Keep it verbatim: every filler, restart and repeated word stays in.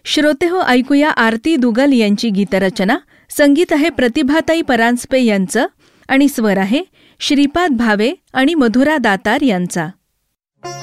श्रोतेहो, ऐकूया आरती दुगल यांची गीतरचना. संगीत आहे प्रतिभाताई परांजपे यांचं आणि स्वर आहे श्रीपाद भावे आणि मधुरा दातार यांचा.